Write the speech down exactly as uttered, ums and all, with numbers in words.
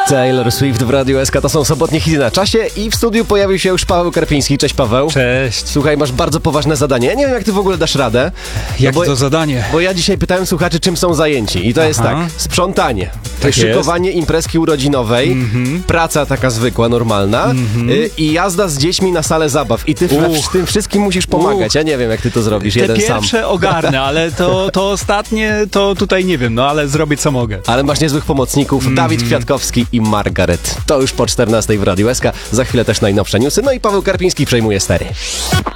Taylor Swift w Radiu S K, to są sobotnie hity na czasie i w studiu pojawił się już Paweł Karpiński. Cześć Paweł. Cześć. Słuchaj, masz bardzo poważne zadanie. Ja nie wiem, jak ty w ogóle dasz radę. Jak no bo, to zadanie? Bo ja dzisiaj pytałem słuchaczy, czym są zajęci. I to Aha. jest tak, sprzątanie, Tak szykowanie imprezki urodzinowej, Mhm. praca taka zwykła, normalna Mhm. y, i jazda z dziećmi na salę zabaw. I ty w, Uch. w tym wszystkim musisz pomagać. Ja nie wiem, jak ty to zrobisz, Te jeden sam. pierwsze ogarnę, ale to, to ostatnie to tutaj nie wiem, no ale zrobię co mogę. Ale masz niezłych pomocników, Mhm. Dawid Kwiatkowski i Margaret. To już po czternastej w Radiu S K. Za chwilę też najnowsze newsy. No i Paweł Karpiński przejmuje stery.